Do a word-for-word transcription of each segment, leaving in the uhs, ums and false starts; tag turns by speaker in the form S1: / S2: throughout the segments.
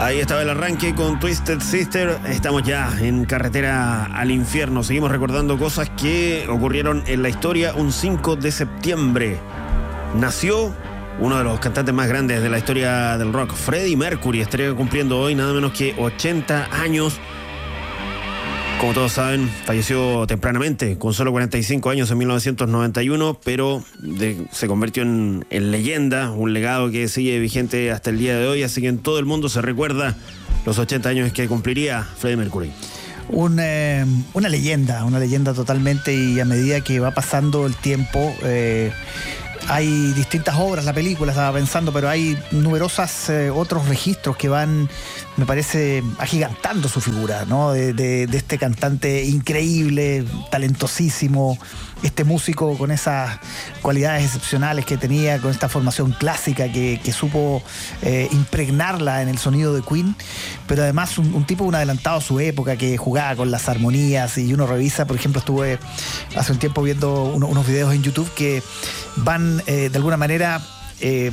S1: Ahí estaba el arranque con Twisted Sister. Estamos ya en carretera al infierno. Seguimos recordando cosas que ocurrieron en la historia. Un cinco de septiembre nació uno de los cantantes más grandes de la historia del rock, Freddie Mercury. Estaría cumpliendo hoy nada menos que ochenta años. Como todos saben, falleció tempranamente, con solo cuarenta y cinco años en mil novecientos noventa y uno, pero de, se convirtió en, en leyenda, un legado que sigue vigente hasta el día de hoy, así que en todo el mundo se recuerda los ochenta años que cumpliría Freddie Mercury.
S2: Un, eh, una leyenda, una leyenda totalmente, y a medida que va pasando el tiempo... Eh, hay distintas obras, la película estaba pensando, pero hay numerosas eh, otros registros que van, me parece, agigantando su figura, ¿no? De, de, de este cantante increíble, talentosísimo, este músico con esas cualidades excepcionales que tenía, con esta formación clásica que, que supo eh, impregnarla en el sonido de Queen, pero además un, un tipo un adelantado a su época, que jugaba con las armonías, y uno revisa, por ejemplo, estuve hace un tiempo viendo uno, unos videos en YouTube que van eh, de alguna manera eh,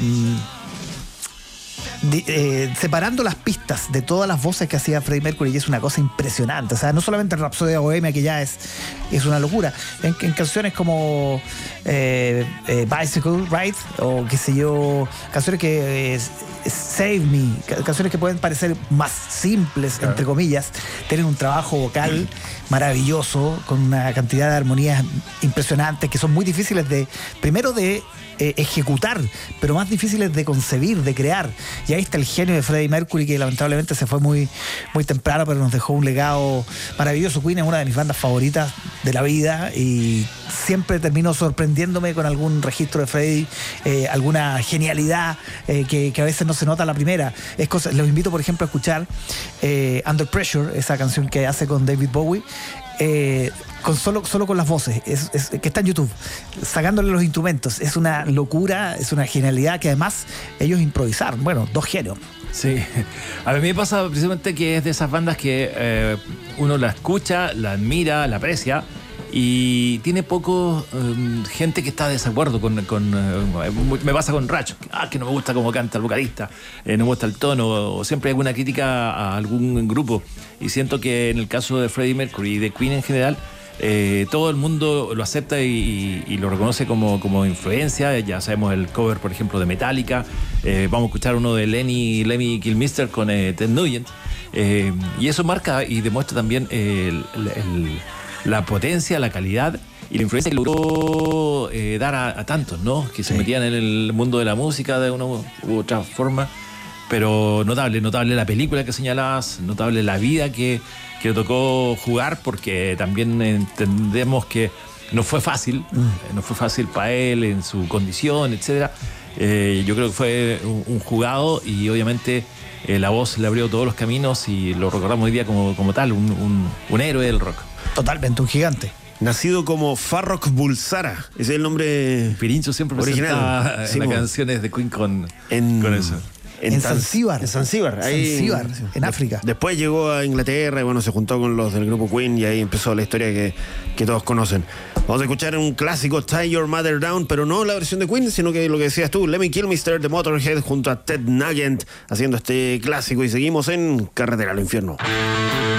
S2: de, eh, separando las pistas de todas las voces que hacía Freddie Mercury, y es una cosa impresionante. O sea, no solamente en Rhapsody Bohemia, que ya es, es una locura, en, en canciones como eh, eh, Bicycle Ride, o qué sé yo, canciones que eh, Save Me, canciones que pueden parecer más simples, claro, entre comillas, tienen un trabajo vocal maravilloso, con una cantidad de armonías impresionantes, que son muy difíciles de, primero de eh, ejecutar, pero más difíciles de concebir, de crear. Y ahí está el genio de Freddie Mercury, que lamentablemente se fue muy, muy temprano, pero nos dejó un legado maravilloso. Queen es una de mis bandas favoritas de la vida, y siempre termino sorprendiéndome con algún registro de Freddie, eh, alguna genialidad eh, que, que a veces no se nota a la primera. Es cosa, los invito, por ejemplo, a escuchar eh, Under Pressure, esa canción que hace con David Bowie, eh, con solo, solo con las voces, es, es, que está en YouTube, sacándole los instrumentos. Es una locura, es una genialidad, que además ellos improvisaron. Bueno, dos genios.
S3: Sí, a mí me pasa precisamente que es de esas bandas que eh, uno la escucha, la admira, la aprecia, y tiene poco um, gente que está de desacuerdo con, con uh, me pasa con Racho, ah, que no me gusta cómo canta el vocalista, eh, no me gusta el tono, o siempre hay alguna crítica a algún grupo, y siento que en el caso de Freddie Mercury y de Queen en general, eh, todo el mundo lo acepta y, y, y lo reconoce como, como influencia. Ya sabemos el cover, por ejemplo, de Metallica, eh, vamos a escuchar uno de Lenny, Lemmy Kilmister con eh, Ted Nugent, eh, y eso marca y demuestra también el, el, el la potencia, la calidad y la influencia que logró eh, dar a, a tantos, ¿no? Que se sí. metían en el mundo de la música de una u otra forma. Pero notable, notable la película que señalabas, notable la vida que, que le tocó jugar, porque también entendemos que no fue fácil, mm. no fue fácil para él en su condición, etcétera. Eh, yo creo que fue un, un jugado, y obviamente eh, la voz le abrió todos los caminos, y lo recordamos hoy día como, como tal, un, un, un héroe del rock.
S2: Totalmente, un gigante.
S1: Nacido como Farrokh Bulsara, ese es el nombre
S3: Pirincho siempre
S1: original.
S3: presenta
S1: sí,
S3: las canciones de Queen con,
S1: en,
S3: con eso.
S2: En, en Zanzíbar.
S1: En Zanzíbar, ahí,
S2: Zanzíbar, en África.
S1: Después llegó a Inglaterra y bueno, se juntó con los del grupo Queen, y ahí empezó la historia que, que todos conocen. Vamos a escuchar un clásico, Tie Your Mother Down, pero no la versión de Queen, sino que lo que decías tú, Lemmy Kilmister de Motorhead junto a Ted Nugent haciendo este clásico, y seguimos en Carretera al Infierno.